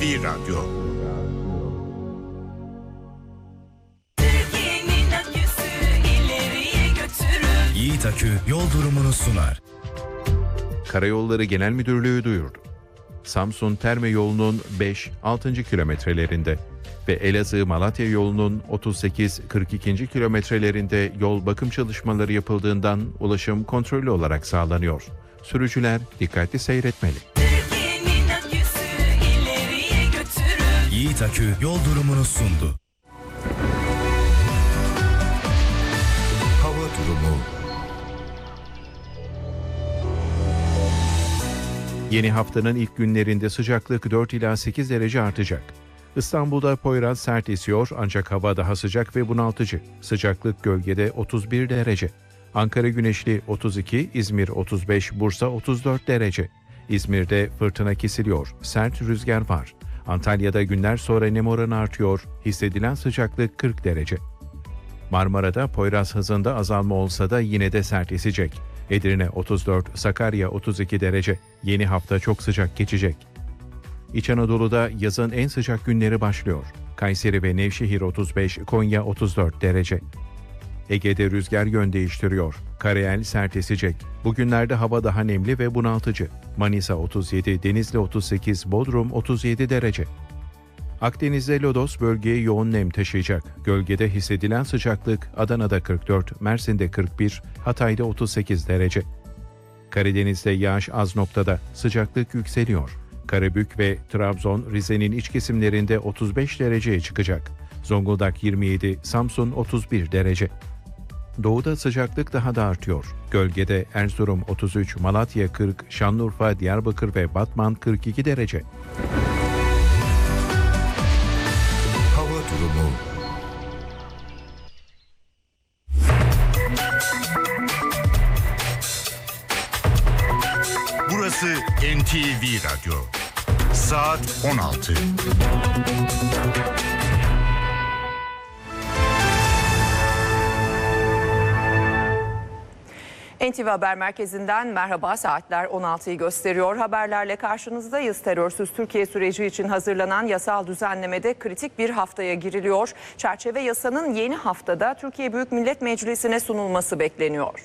NTV Radyo. Yiğit Akü yol durumunu sunar. Karayolları Genel Müdürlüğü duyurdu. Samsun Terme yolunun 5-6. kilometrelerinde ve Elazığ-Malatya yolunun 38-42. kilometrelerinde yol bakım çalışmaları yapıldığından ulaşım kontrollü olarak sağlanıyor. Sürücüler dikkatli seyretmeli. Yiğit Akü yol durumunu sundu. Hava durumu. Yeni haftanın ilk günlerinde sıcaklık 4 ila 8 derece artacak. İstanbul'da Poyraz sert esiyor ancak hava daha sıcak ve bunaltıcı. Sıcaklık gölgede 31 derece. Ankara güneşli 32, İzmir 35, Bursa 34 derece. İzmir'de fırtına kesiliyor, sert rüzgar var. Antalya'da günler sonra nem oranı artıyor, hissedilen sıcaklık 40 derece. Marmara'da Poyraz hızında azalma olsa da yine de sert esecek. Edirne 34, Sakarya 32 derece. Yeni hafta çok sıcak geçecek. İç Anadolu'da yazın en sıcak günleri başlıyor. Kayseri ve Nevşehir 35, Konya 34 derece. Ege'de rüzgar yön değiştiriyor. Karayel sert esecek. Bugünlerde hava daha nemli ve bunaltıcı. Manisa 37, Denizli 38, Bodrum 37 derece. Akdeniz'de lodos bölgeye yoğun nem taşıyacak. Gölgede hissedilen sıcaklık Adana'da 44, Mersin'de 41, Hatay'da 38 derece. Karadeniz'de yağış az noktada, sıcaklık yükseliyor. Karabük ve Trabzon, Rize'nin iç kesimlerinde 35 dereceye çıkacak. Zonguldak 27, Samsun 31 derece. Doğuda sıcaklık daha da artıyor. Gölgede Erzurum 33, Malatya 40, Şanlıurfa, Diyarbakır ve Batman 42 derece. Hava durumu. Burası NTV Radyo. Saat 16. NTV Haber Merkezi'nden merhaba, saatler 16'yı gösteriyor. Haberlerle karşınızdayız. Terörsüz Türkiye süreci için hazırlanan yasal düzenlemede kritik bir haftaya giriliyor. Çerçeve yasanın yeni haftada Türkiye Büyük Millet Meclisi'ne sunulması bekleniyor.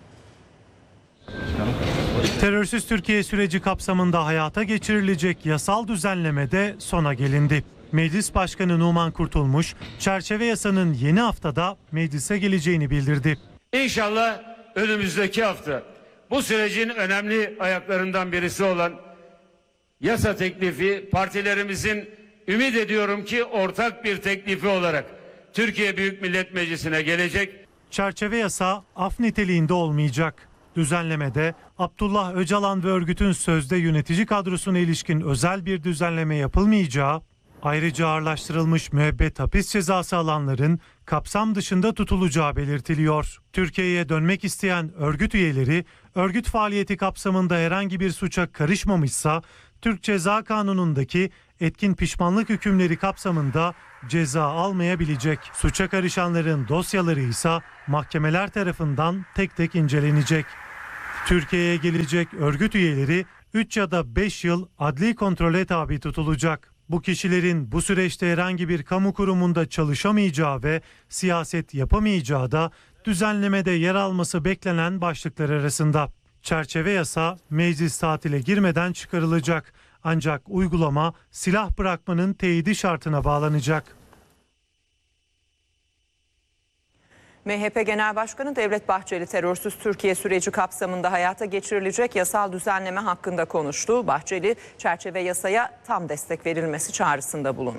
Terörsüz Türkiye süreci kapsamında hayata geçirilecek yasal düzenlemede sona gelindi. Meclis Başkanı Numan Kurtulmuş, çerçeve yasanın yeni haftada meclise geleceğini bildirdi. İnşallah önümüzdeki hafta bu sürecin önemli ayaklarından birisi olan yasa teklifi partilerimizin ümit ediyorum ki ortak bir teklifi olarak Türkiye Büyük Millet Meclisi'ne gelecek. Çerçeve yasa af niteliğinde olmayacak. Düzenlemede Abdullah Öcalan ve örgütün sözde yönetici kadrosuna ilişkin özel bir düzenleme yapılmayacağı, ayrıca ağırlaştırılmış müebbet hapis cezası alanların kapsam dışında tutulacağı belirtiliyor. Türkiye'ye dönmek isteyen örgüt üyeleri, örgüt faaliyeti kapsamında herhangi bir suça karışmamışsa, Türk Ceza Kanunu'ndaki etkin pişmanlık hükümleri kapsamında ceza almayabilecek. Suça karışanların dosyaları ise mahkemeler tarafından tek tek incelenecek. Türkiye'ye gelecek örgüt üyeleri 3 ya da 5 yıl adli kontrole tabi tutulacak. Bu kişilerin bu süreçte herhangi bir kamu kurumunda çalışamayacağı ve siyaset yapamayacağı da düzenlemede yer alması beklenen başlıklar arasında. Çerçeve yasa meclis tatile girmeden çıkarılacak. Ancak uygulama silah bırakmanın teyidi şartına bağlanacak. MHP Genel Başkanı Devlet Bahçeli terörsüz Türkiye süreci kapsamında hayata geçirilecek yasal düzenleme hakkında konuştu. Bahçeli çerçeve yasaya tam destek verilmesi çağrısında bulundu.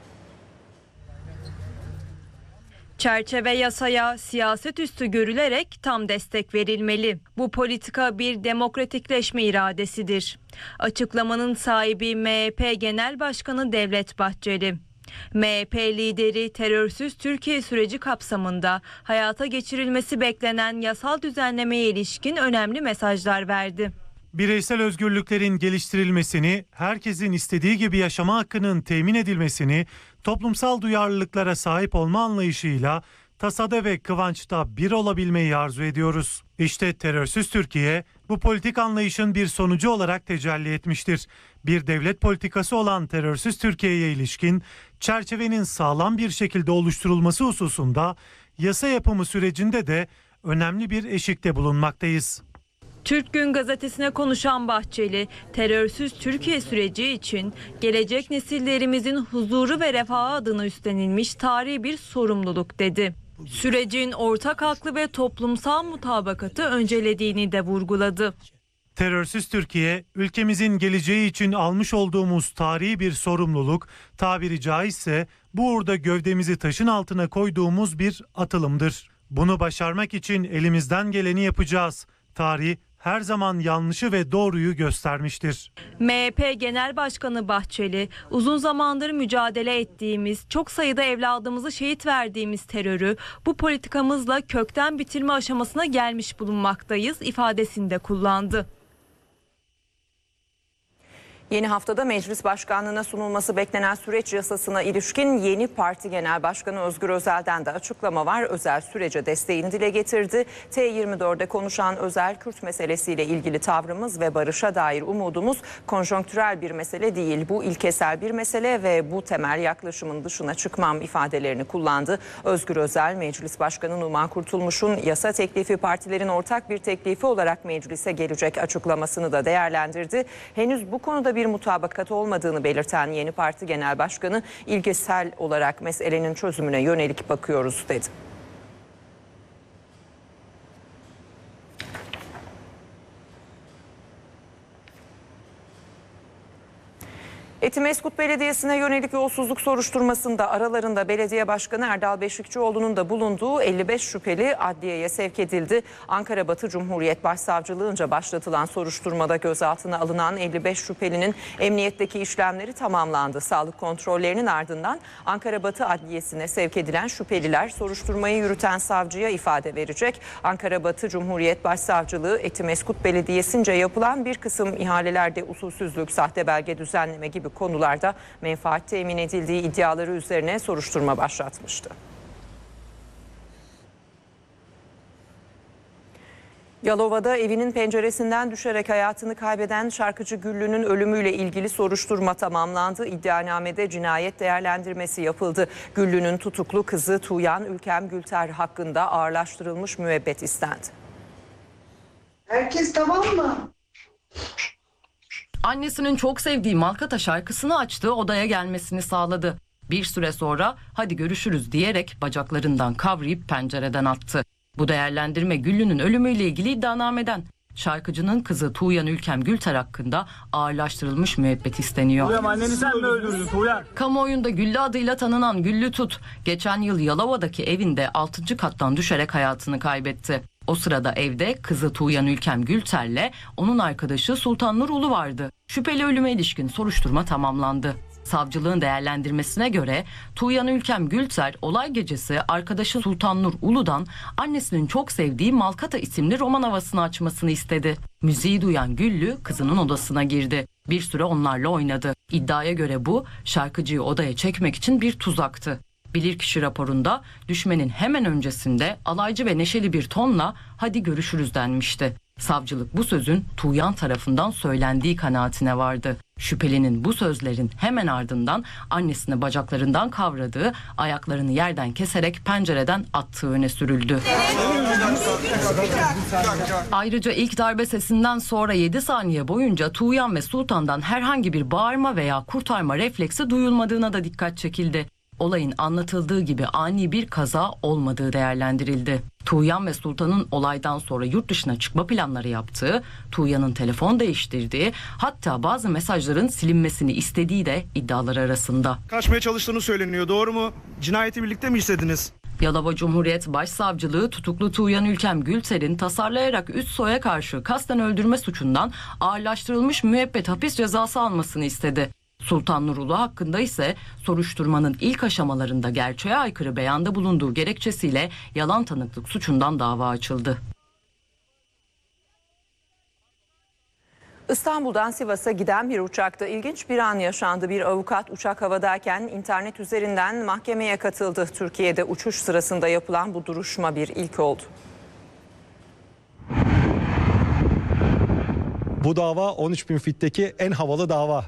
Çerçeve yasaya siyaset üstü görülerek tam destek verilmeli. Bu politika bir demokratikleşme iradesidir. Açıklamanın sahibi MHP Genel Başkanı Devlet Bahçeli. MHP lideri terörsüz Türkiye süreci kapsamında hayata geçirilmesi beklenen yasal düzenlemeye ilişkin önemli mesajlar verdi. Bireysel özgürlüklerin geliştirilmesini, herkesin istediği gibi yaşama hakkının temin edilmesini, toplumsal duyarlılıklara sahip olma anlayışıyla tasada ve kıvançta bir olabilmeyi arzu ediyoruz. İşte terörsüz Türkiye bu politik anlayışın bir sonucu olarak tecelli etmiştir. Bir devlet politikası olan terörsüz Türkiye'ye ilişkin çerçevenin sağlam bir şekilde oluşturulması hususunda yasa yapımı sürecinde de önemli bir eşikte bulunmaktayız. Türk Gün Gazetesi'ne konuşan Bahçeli, terörsüz Türkiye süreci için gelecek nesillerimizin huzuru ve refahı adına üstlenilmiş tarihi bir sorumluluk dedi. Sürecin ortak haklı ve toplumsal mutabakatı öncelediğini de vurguladı. Terörsüz Türkiye, ülkemizin geleceği için almış olduğumuz tarihi bir sorumluluk, tabiri caizse bu uğurda gövdemizi taşın altına koyduğumuz bir atılımdır. Bunu başarmak için elimizden geleni yapacağız. Tarih her zaman yanlışı ve doğruyu göstermiştir. MHP Genel Başkanı Bahçeli, uzun zamandır mücadele ettiğimiz, çok sayıda evladımızı şehit verdiğimiz terörü bu politikamızla kökten bitirme aşamasına gelmiş bulunmaktayız ifadesini de kullandı. Yeni haftada meclis başkanlığına sunulması beklenen süreç yasasına ilişkin yeni parti genel başkanı Özgür Özel'den de açıklama var. Özel sürece desteğini dile getirdi. T24'de konuşan Özel, Kürt meselesiyle ilgili tavrımız ve barışa dair umudumuz konjonktürel bir mesele değil. Bu ilkesel bir mesele ve bu temel yaklaşımın dışına çıkmam ifadelerini kullandı. Özgür Özel, Meclis Başkanı Numan Kurtulmuş'un yasa teklifi partilerin ortak bir teklifi olarak meclise gelecek açıklamasını da değerlendirdi. Henüz bu konuda bir mutabakat olmadığını belirten yeni parti genel başkanı, ilkesel olarak meselenin çözümüne yönelik bakıyoruz dedi. Etimesgut Belediyesi'ne yönelik yolsuzluk soruşturmasında aralarında belediye başkanı Erdal Beşikçioğlu'nun da bulunduğu 55 şüpheli adliyeye sevk edildi. Ankara Batı Cumhuriyet Başsavcılığınca başlatılan soruşturmada gözaltına alınan 55 şüphelinin emniyetteki işlemleri tamamlandı. Sağlık kontrollerinin ardından Ankara Batı Adliyesi'ne sevk edilen şüpheliler soruşturmayı yürüten savcıya ifade verecek. Ankara Batı Cumhuriyet Başsavcılığı, Etimesgut Belediyesi'nce yapılan bir kısım ihalelerde usulsüzlük, sahte belge düzenleme gibi konularda menfaat temin edildiği iddiaları üzerine soruşturma başlatmıştı. Yalova'da evinin penceresinden düşerek hayatını kaybeden şarkıcı Güllü'nün ölümüyle ilgili soruşturma tamamlandı. İddianamede cinayet değerlendirmesi yapıldı. Güllü'nün tutuklu kızı Tuğyan Ülkem Gülter hakkında ağırlaştırılmış müebbet istendi. Herkes tamam mı? Annesinin çok sevdiği Malkata şarkısını açtığı odaya gelmesini sağladı. Bir süre sonra hadi görüşürüz diyerek bacaklarından kavrayıp pencereden attı. Bu değerlendirme Güllü'nün ölümüyle ilgili iddianameden. Şarkıcının kızı Tuğyan Ülkem Gülter hakkında ağırlaştırılmış müebbet isteniyor. Tuğyan, anneni sen mi öldürdün Tuğyan? Kamuoyunda Güllü adıyla tanınan Güllü Tut, geçen yıl Yalova'daki evinde 6. kattan düşerek hayatını kaybetti. O sırada evde kızı Tuğyan Ülkem Gülter'le onun arkadaşı Sultan Nur Ulu vardı. Şüpheli ölüme ilişkin soruşturma tamamlandı. Savcılığın değerlendirmesine göre Tuğyan Ülkem Gülter olay gecesi arkadaşı Sultan Nur Ulu'dan annesinin çok sevdiği Malkata isimli roman havasını açmasını istedi. Müziği duyan Güllü kızının odasına girdi. Bir süre onlarla oynadı. İddiaya göre bu şarkıcıyı odaya çekmek için bir tuzaktı. Bilirkişi raporunda düşmenin hemen öncesinde alaycı ve neşeli bir tonla hadi görüşürüz denmişti. Savcılık bu sözün Tuğyan tarafından söylendiği kanaatine vardı. Şüphelinin bu sözlerin hemen ardından annesini bacaklarından kavradığı, ayaklarını yerden keserek pencereden attığı öne sürüldü. Ayrıca ilk darbe sesinden sonra 7 saniye boyunca Tuğyan ve Sultan'dan herhangi bir bağırma veya kurtarma refleksi duyulmadığına da dikkat çekildi. Olayın anlatıldığı gibi ani bir kaza olmadığı değerlendirildi. Tuğyan ve Sultan'ın olaydan sonra yurt dışına çıkma planları yaptığı, Tuğyan'ın telefon değiştirdiği, hatta bazı mesajların silinmesini istediği de iddialar arasında. Kaçmaya çalıştığını söyleniyor, doğru mu? Cinayeti birlikte mi işlediniz? Yalova Cumhuriyet Başsavcılığı tutuklu Tuğyan Ülkem Gülter'in tasarlayarak üst soya karşı kasten öldürme suçundan ağırlaştırılmış müebbet hapis cezası almasını istedi. Sultan Nur Ulu hakkında ise soruşturmanın ilk aşamalarında gerçeğe aykırı beyanda bulunduğu gerekçesiyle yalan tanıklık suçundan dava açıldı. İstanbul'dan Sivas'a giden bir uçakta ilginç bir an yaşandı. Bir avukat uçak havadayken internet üzerinden mahkemeye katıldı. Türkiye'de uçuş sırasında yapılan bu duruşma bir ilk oldu. Bu dava 13.000 fitteki en havalı dava.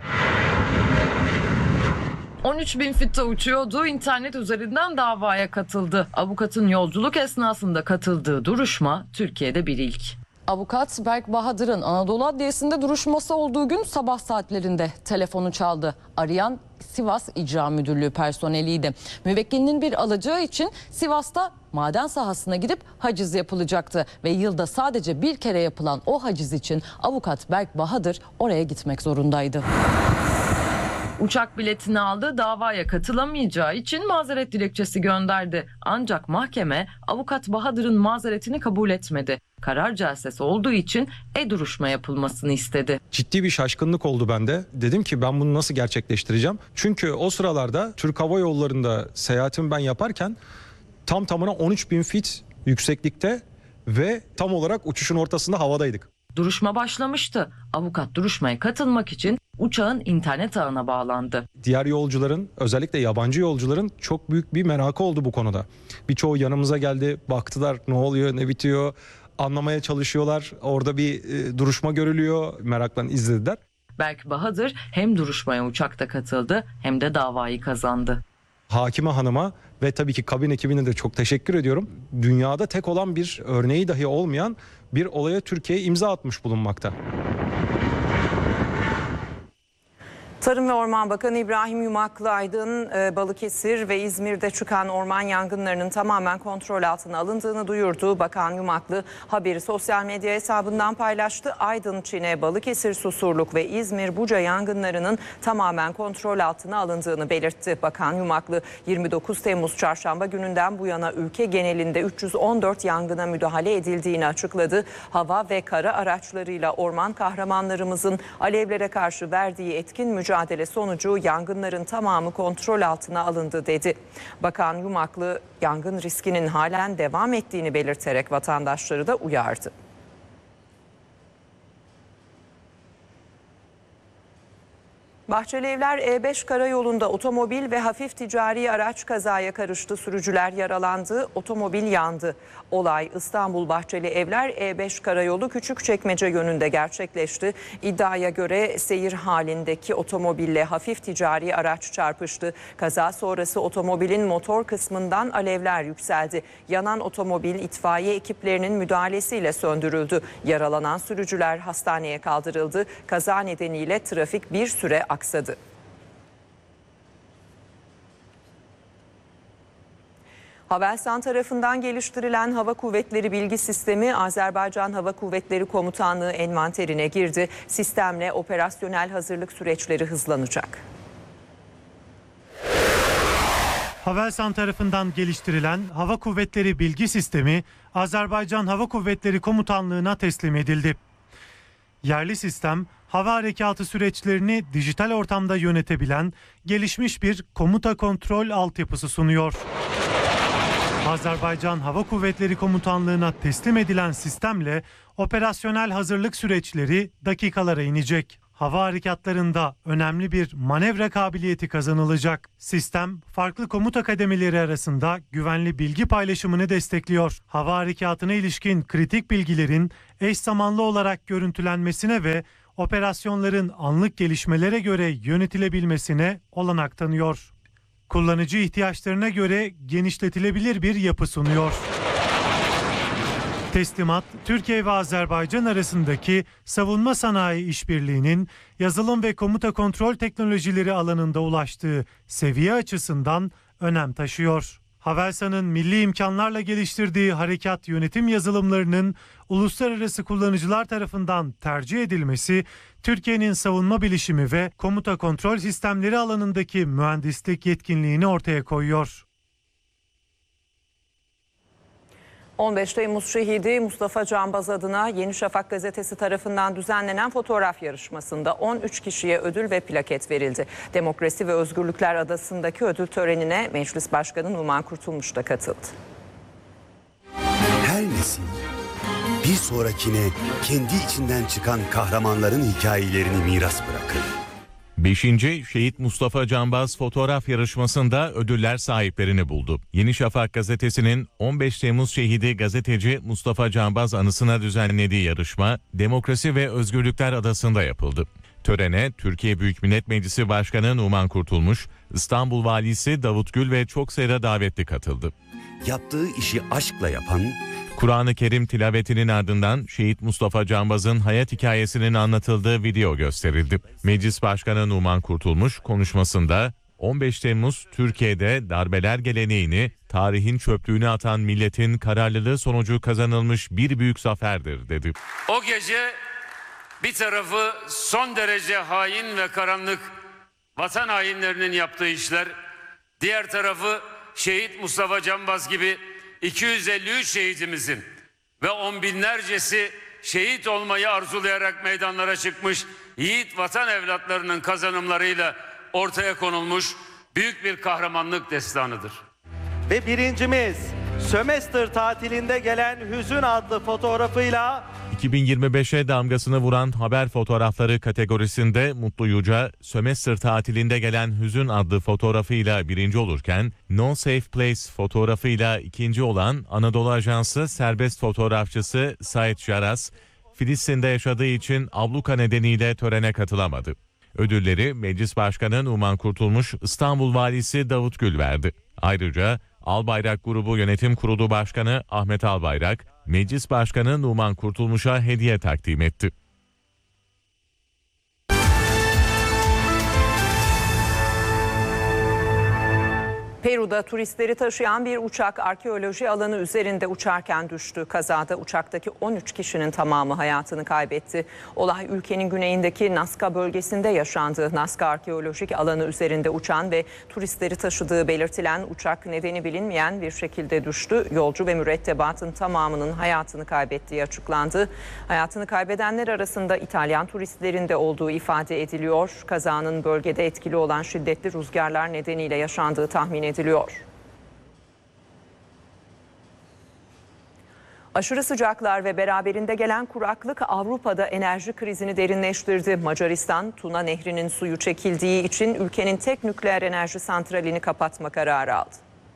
13.000 fitte uçuyordu, internet üzerinden davaya katıldı. Avukatın yolculuk esnasında katıldığı duruşma Türkiye'de bir ilk. Avukat Berk Bahadır'ın Anadolu Adliyesi'nde duruşması olduğu gün sabah saatlerinde telefonu çaldı. Arayan Sivas İcra Müdürlüğü personeliydi. Müvekkilinin bir alacağı için Sivas'ta maden sahasına gidip haciz yapılacaktı. Ve yılda sadece bir kere yapılan o haciz için avukat Berk Bahadır oraya gitmek zorundaydı. Uçak biletini aldı, davaya katılamayacağı için mazeret dilekçesi gönderdi. Ancak mahkeme avukat Bahadır'ın mazeretini kabul etmedi. Karar celsesi olduğu için duruşma yapılmasını istedi. Ciddi bir şaşkınlık oldu bende. Dedim ki ben bunu nasıl gerçekleştireceğim? Çünkü o sıralarda Türk Hava Yolları'nda seyahatimi ben yaparken tam tamına 13.000 fit yükseklikte ve tam olarak uçuşun ortasında havadaydık. Duruşma başlamıştı. Avukat duruşmaya katılmak için uçağın internet ağına bağlandı. Diğer yolcuların, özellikle yabancı yolcuların çok büyük bir merakı oldu bu konuda. Birçoğu yanımıza geldi, baktılar ne oluyor, ne bitiyor, anlamaya çalışıyorlar. Orada bir duruşma görülüyor, merakla izlediler. Berk Bahadır hem duruşmaya uçakta katıldı hem de davayı kazandı. Hakime hanıma ve tabii ki kabin ekibine de çok teşekkür ediyorum. Dünyada tek olan bir örneği dahi olmayan bir olaya Türkiye imza atmış bulunmakta. Tarım ve Orman Bakanı İbrahim Yumaklıaydın, Balıkesir ve İzmir'de çıkan orman yangınlarının tamamen kontrol altına alındığını duyurdu. Bakan Yumaklı haberi sosyal medya hesabından paylaştı. Aydın, Çine, Balıkesir, Susurluk ve İzmir Buca yangınlarının tamamen kontrol altına alındığını belirtti. Bakan Yumaklı 29 Temmuz çarşamba gününden bu yana ülke genelinde 314 yangına müdahale edildiğini açıkladı. Hava ve kara araçlarıyla orman kahramanlarımızın alevlere karşı verdiği etkin mücadele sonucu yangınların tamamı kontrol altına alındı dedi. Bakan Yumaklı yangın riskinin halen devam ettiğini belirterek vatandaşları da uyardı. Bahçelievler E5 karayolunda otomobil ve hafif ticari araç kazaya karıştı. Sürücüler yaralandı, otomobil yandı. Olay İstanbul Bahçelievler E5 karayolu Küçükçekmece yönünde gerçekleşti. İddiaya göre seyir halindeki otomobille hafif ticari araç çarpıştı. Kaza sonrası otomobilin motor kısmından alevler yükseldi. Yanan otomobil itfaiye ekiplerinin müdahalesiyle söndürüldü. Yaralanan sürücüler hastaneye kaldırıldı. Kaza nedeniyle trafik bir süre aksadı. Havelsan tarafından geliştirilen Hava Kuvvetleri Bilgi Sistemi Azerbaycan Hava Kuvvetleri Komutanlığı envanterine girdi. Sistemle operasyonel hazırlık süreçleri hızlanacak. Havelsan tarafından geliştirilen Hava Kuvvetleri Bilgi Sistemi Azerbaycan Hava Kuvvetleri Komutanlığı'na teslim edildi. Yerli sistem, hava harekatı süreçlerini dijital ortamda yönetebilen gelişmiş bir komuta kontrol altyapısı sunuyor. Azerbaycan Hava Kuvvetleri Komutanlığı'na teslim edilen sistemle operasyonel hazırlık süreçleri dakikalara inecek. Hava harekatlarında önemli bir manevra kabiliyeti kazanılacak. Sistem, farklı komuta kademeleri arasında güvenli bilgi paylaşımını destekliyor. Hava harekatına ilişkin kritik bilgilerin eş zamanlı olarak görüntülenmesine ve operasyonların anlık gelişmelere göre yönetilebilmesine olanak tanıyor. Kullanıcı ihtiyaçlarına göre genişletilebilir bir yapı sunuyor. Teslimat, Türkiye ve Azerbaycan arasındaki savunma sanayi işbirliğinin yazılım ve komuta kontrol teknolojileri alanında ulaştığı seviye açısından önem taşıyor. Havelsan'ın milli imkanlarla geliştirdiği harekat yönetim yazılımlarının uluslararası kullanıcılar tarafından tercih edilmesi, Türkiye'nin savunma bilişimi ve komuta kontrol sistemleri alanındaki mühendislik yetkinliğini ortaya koyuyor. 15 Temmuz şehidi Mustafa Canbaz adına Yeni Şafak gazetesi tarafından düzenlenen fotoğraf yarışmasında 13 kişiye ödül ve plaket verildi. Demokrasi ve Özgürlükler Adası'ndaki ödül törenine Meclis Başkanı Numan Kurtulmuş da katıldı. Her nesil bir sonrakine kendi içinden çıkan kahramanların hikayelerini miras bırakır. 5. Şehit Mustafa Canbaz fotoğraf yarışmasında ödüller sahiplerini buldu. Yeni Şafak gazetesinin 15 Temmuz şehidi gazeteci Mustafa Canbaz anısına düzenlediği yarışma Demokrasi ve Özgürlükler Adası'nda yapıldı. Törene Türkiye Büyük Millet Meclisi Başkanı Numan Kurtulmuş, İstanbul Valisi Davut Gül ve çok sayıda davetli katıldı. Yaptığı işi aşkla yapan, Kur'an-ı Kerim tilavetinin ardından Şehit Mustafa Canbaz'ın hayat hikayesinin anlatıldığı video gösterildi. Meclis Başkanı Numan Kurtulmuş konuşmasında 15 Temmuz Türkiye'de darbeler geleneğini, tarihin çöplüğüne atan milletin kararlılığı sonucu kazanılmış bir büyük zaferdir dedi. O gece bir tarafı son derece hain ve karanlık vatan hainlerinin yaptığı işler, diğer tarafı Şehit Mustafa Canbaz gibi 253 şehitimizin ve on binlercesi şehit olmayı arzulayarak meydanlara çıkmış yiğit vatan evlatlarının kazanımlarıyla ortaya konulmuş büyük bir kahramanlık destanıdır. Ve birincimiz sömestr tatilinde gelen hüzün adlı fotoğrafıyla 2025'e damgasını vuran haber fotoğrafları kategorisinde Mutlu Yüce, sömestr tatilinde gelen hüzün adlı fotoğrafıyla birinci olurken, No Safe Place fotoğrafıyla ikinci olan Anadolu Ajansı serbest fotoğrafçısı Sait Jaras, Filistin'de yaşadığı için abluka nedeniyle törene katılamadı. Ödülleri Meclis Başkanı Numan Kurtulmuş, İstanbul Valisi Davut Gül verdi. Ayrıca Albayrak Grubu Yönetim Kurulu Başkanı Ahmet Albayrak, Meclis Başkanı Numan Kurtulmuş'a hediye takdim etti. Peru'da turistleri taşıyan bir uçak arkeoloji alanı üzerinde uçarken düştü. Kazada uçaktaki 13 kişinin tamamı hayatını kaybetti. Olay ülkenin güneyindeki Nazca bölgesinde yaşandı. Nazca arkeolojik alanı üzerinde uçan ve turistleri taşıdığı belirtilen uçak nedeni bilinmeyen bir şekilde düştü. Yolcu ve mürettebatın tamamının hayatını kaybettiği açıklandı. Hayatını kaybedenler arasında İtalyan turistlerin de olduğu ifade ediliyor. Kazanın bölgede etkili olan şiddetli rüzgarlar nedeniyle yaşandığı tahmin ediliyor. Aşırı sıcaklar ve beraberinde gelen kuraklık Avrupa'da enerji krizini derinleştirdi. Macaristan, Tuna Nehri'nin suyu çekildiği için ülkenin tek nükleer enerji santralini kapatma kararı aldı.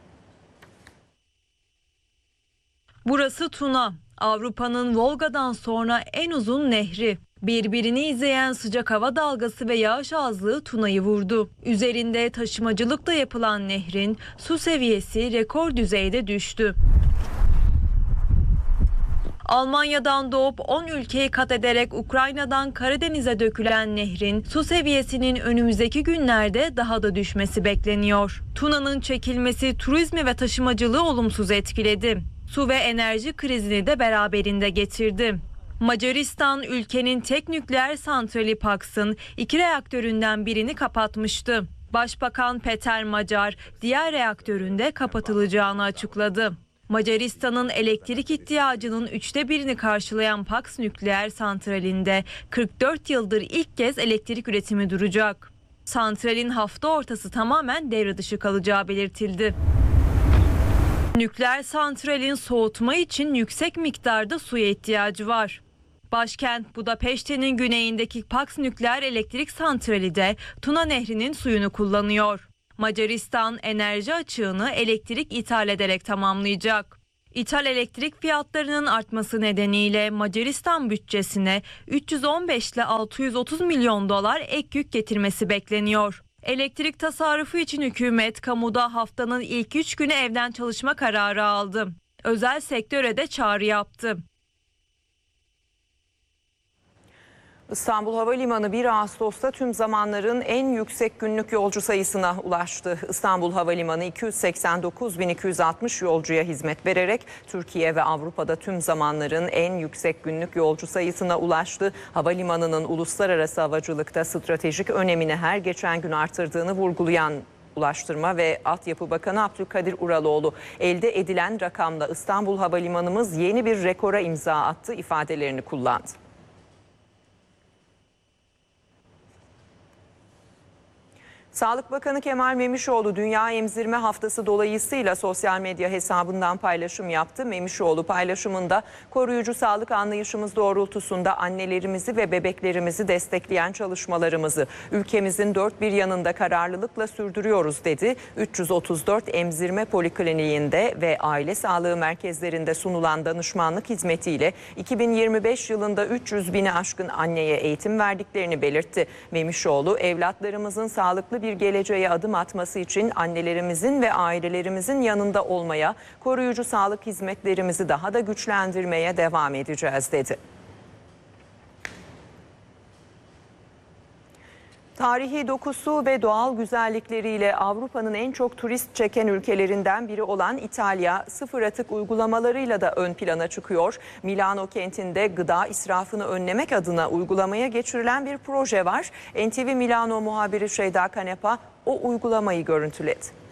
Burası Tuna, Avrupa'nın Volga'dan sonra en uzun nehri. Birbirini izleyen sıcak hava dalgası ve yağış azlığı Tuna'yı vurdu. Üzerinde taşımacılıkla yapılan nehrin su seviyesi rekor düzeyde düştü. Almanya'dan doğup 10 ülkeyi kat ederek Ukrayna'dan Karadeniz'e dökülen nehrin su seviyesinin önümüzdeki günlerde daha da düşmesi bekleniyor. Tuna'nın çekilmesi turizmi ve taşımacılığı olumsuz etkiledi. Su ve enerji krizini de beraberinde getirdi. Macaristan ülkenin tek nükleer santrali Paks'ın 2 reaktöründen birini kapatmıştı. Başbakan Peter Macar diğer reaktörün de kapatılacağını açıkladı. Macaristan'ın elektrik ihtiyacının 1/3'ünü karşılayan Paks nükleer santralinde 44 yıldır ilk kez elektrik üretimi duracak. Santralin hafta ortası tamamen devre dışı kalacağı belirtildi. Nükleer santralin soğutma için yüksek miktarda suya ihtiyacı var. Başkent Budapeşte'nin güneyindeki Paks nükleer elektrik santrali de Tuna Nehri'nin suyunu kullanıyor. Macaristan enerji açığını elektrik ithal ederek tamamlayacak. İthal elektrik fiyatlarının artması nedeniyle Macaristan bütçesine 315 ile 630 milyon dolar ek yük getirmesi bekleniyor. Elektrik tasarrufu için hükümet kamuda haftanın ilk 3 günü evden çalışma kararı aldı. Özel sektöre de çağrı yaptı. İstanbul Havalimanı 1 Ağustos'ta tüm zamanların en yüksek günlük yolcu sayısına ulaştı. İstanbul Havalimanı 289.260 yolcuya hizmet vererek Türkiye ve Avrupa'da tüm zamanların en yüksek günlük yolcu sayısına ulaştı. Havalimanının uluslararası havacılıkta stratejik önemini her geçen gün artırdığını vurgulayan Ulaştırma ve Altyapı Bakanı Abdülkadir Uraloğlu, elde edilen rakamla İstanbul Havalimanımız yeni bir rekora imza attı ifadelerini kullandı. Sağlık Bakanı Kemal Memişoğlu Dünya Emzirme Haftası dolayısıyla sosyal medya hesabından paylaşım yaptı. Memişoğlu paylaşımında koruyucu sağlık anlayışımız doğrultusunda annelerimizi ve bebeklerimizi destekleyen çalışmalarımızı ülkemizin dört bir yanında kararlılıkla sürdürüyoruz dedi. 334 emzirme polikliniğinde ve aile sağlığı merkezlerinde sunulan danışmanlık hizmetiyle 2025 yılında 300 bini aşkın anneye eğitim verdiklerini belirtti. Memişoğlu evlatlarımızın sağlıklı bir geleceğe adım atması için annelerimizin ve ailelerimizin yanında olmaya, koruyucu sağlık hizmetlerimizi daha da güçlendirmeye devam edeceğiz dedi. Tarihi dokusu ve doğal güzellikleriyle Avrupa'nın en çok turist çeken ülkelerinden biri olan İtalya, sıfır atık uygulamalarıyla da ön plana çıkıyor. Milano kentinde gıda israfını önlemek adına uygulamaya geçirilen bir proje var. NTV Milano muhabiri Şeyda Kanepa o uygulamayı görüntüledi.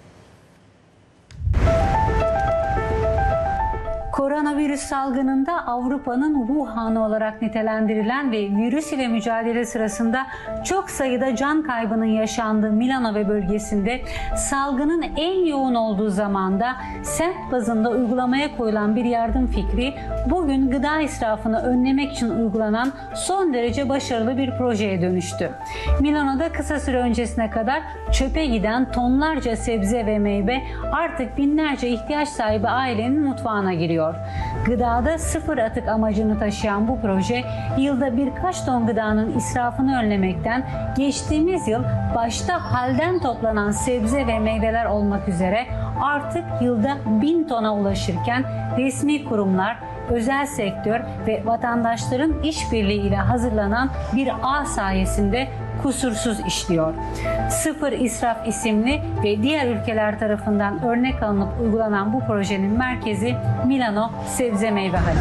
Koronavirüs salgınında Avrupa'nın Wuhan'ı olarak nitelendirilen ve virüs ile mücadele sırasında çok sayıda can kaybının yaşandığı Milano ve bölgesinde salgının en yoğun olduğu zamanda semt bazında uygulamaya koyulan bir yardım fikri bugün gıda israfını önlemek için uygulanan son derece başarılı bir projeye dönüştü. Milano'da kısa süre öncesine kadar çöpe giden tonlarca sebze ve meyve artık binlerce ihtiyaç sahibi ailenin mutfağına giriyor. Gıdada sıfır atık amacını taşıyan bu proje yılda birkaç ton gıdanın israfını önlemekten geçtiğimiz yıl başta halden toplanan sebze ve meyveler olmak üzere artık yılda 1000 tona ulaşırken resmi kurumlar, özel sektör ve vatandaşların işbirliğiyle hazırlanan bir ağ sayesinde kusursuz işliyor. Sıfır İsraf isimli ve diğer ülkeler tarafından örnek alınıp uygulanan bu projenin merkezi Milano Sebze Meyve Hali.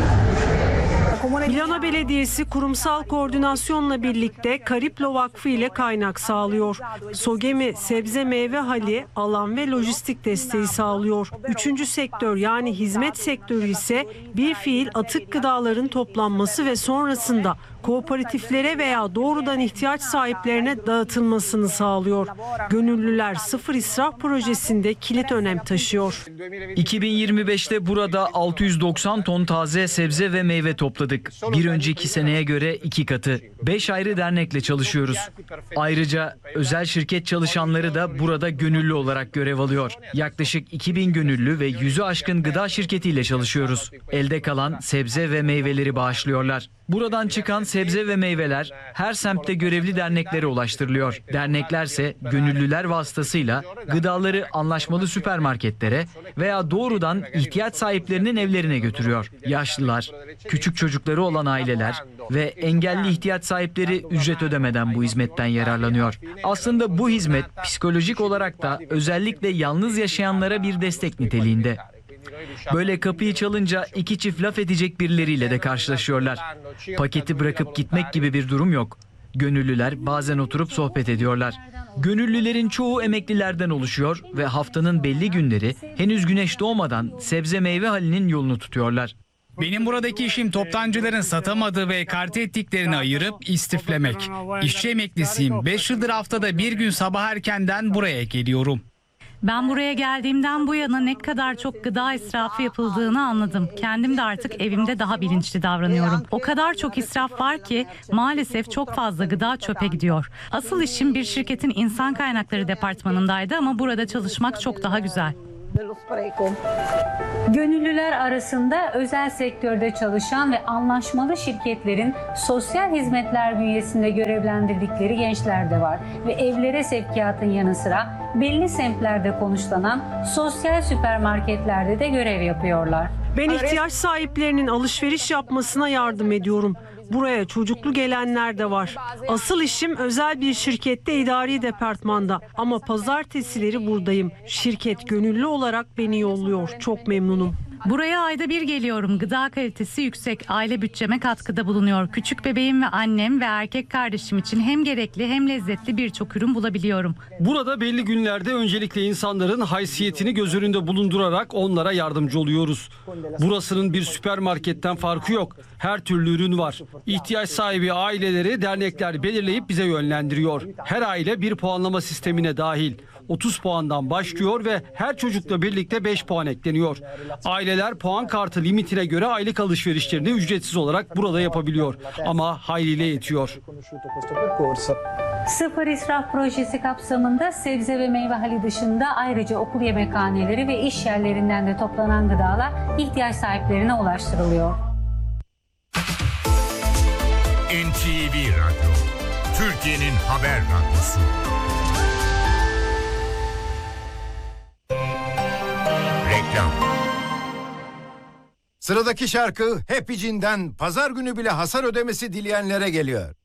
Milano Belediyesi kurumsal koordinasyonla birlikte Kariplo Vakfı ile kaynak sağlıyor. Sogemi Sebze Meyve Hali alan ve lojistik desteği sağlıyor. Üçüncü sektör yani hizmet sektörü ise bir fiil atık gıdaların toplanması ve sonrasında kooperatiflere veya doğrudan ihtiyaç sahiplerine dağıtılmasını sağlıyor. Gönüllüler Sıfır İsraf projesinde kilit önem taşıyor. 2025'te burada 690 ton taze sebze ve meyve topladık. Bir önceki seneye göre 2 katı. 5 ayrı dernekle çalışıyoruz. Ayrıca özel şirket çalışanları da burada gönüllü olarak görev alıyor. Yaklaşık 2000 gönüllü ve 100'ü aşkın gıda şirketiyle çalışıyoruz. Elde kalan sebze ve meyveleri bağışlıyorlar. Buradan çıkan sebze ve meyveler her semtte görevli derneklere ulaştırılıyor. Derneklerse gönüllüler vasıtasıyla gıdaları anlaşmalı süpermarketlere veya doğrudan ihtiyaç sahiplerinin evlerine götürüyor. Yaşlılar, küçük çocukları olan aileler ve engelli ihtiyaç sahipleri ücret ödemeden bu hizmetten yararlanıyor. Aslında bu hizmet psikolojik olarak da özellikle yalnız yaşayanlara bir destek niteliğinde. Böyle kapıyı çalınca iki çift laf edecek birileriyle de karşılaşıyorlar. Paketi bırakıp gitmek gibi bir durum yok. Gönüllüler bazen oturup sohbet ediyorlar. Gönüllülerin çoğu emeklilerden oluşuyor ve haftanın belli günleri henüz güneş doğmadan sebze meyve halinin yolunu tutuyorlar. Benim buradaki işim toptancıların satamadığı ve ekarte ettiklerini ayırıp istiflemek. İşçi emeklisiyim. 5 yıldır haftada bir gün sabah erkenden buraya geliyorum. Ben buraya geldiğimden bu yana ne kadar çok gıda israfı yapıldığını anladım. Kendim de artık evimde daha bilinçli davranıyorum. O kadar çok israf var ki maalesef çok fazla gıda çöpe gidiyor. Asıl işim bir şirketin insan kaynakları departmanındaydı ama burada çalışmak çok daha güzel. Gönüllüler arasında özel sektörde çalışan ve anlaşmalı şirketlerin sosyal hizmetler bünyesinde görevlendirdikleri gençler de var ve evlere sevkiyatın yanı sıra belli semtlerde konuşlanan sosyal süpermarketlerde de görev yapıyorlar. Ben ihtiyaç sahiplerinin alışveriş yapmasına yardım ediyorum. Buraya çocuklu gelenler de var. Asıl işim özel bir şirkette idari departmanda ama pazartesileri buradayım. Şirket gönüllü olarak beni yolluyor. Çok memnunum. Buraya ayda bir geliyorum. Gıda kalitesi yüksek. Aile bütçeme katkıda bulunuyor. Küçük bebeğim ve annem ve erkek kardeşim için hem gerekli hem lezzetli birçok ürün bulabiliyorum. Burada belli günlerde öncelikle insanların haysiyetini göz önünde bulundurarak onlara yardımcı oluyoruz. Burasının bir süpermarketten farkı yok. Her türlü ürün var. İhtiyaç sahibi aileleri dernekler belirleyip bize yönlendiriyor. Her aile bir puanlama sistemine dahil. 30 puandan başlıyor ve her çocukla birlikte 5 puan ekleniyor. Aileler puan kartı limitine göre aylık alışverişlerini ücretsiz olarak burada yapabiliyor. Ama hayliyle yetiyor. Sıfır İsraf projesi kapsamında sebze ve meyve hali dışında ayrıca okul yemekhaneleri ve iş yerlerinden de toplanan gıdalar ihtiyaç sahiplerine ulaştırılıyor. NTV Radyo, Türkiye'nin haber radyosu. Reklam. Sıradaki şarkı Happy Jean'den pazar günü bile hasar ödemesi dileyenlere geliyor.